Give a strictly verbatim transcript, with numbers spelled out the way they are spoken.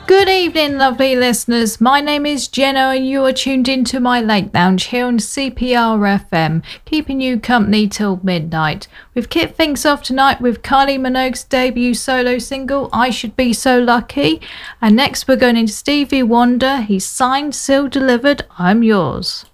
Good evening, lovely listeners. My name is Jenna and you are tuned into my late lounge here on C P R F M, keeping you company till midnight. We've kicked things off tonight with Kylie Minogue's debut solo single, I Should Be So Lucky. And next we're going into Stevie Wonder. He's signed, sealed, delivered, I'm Yours.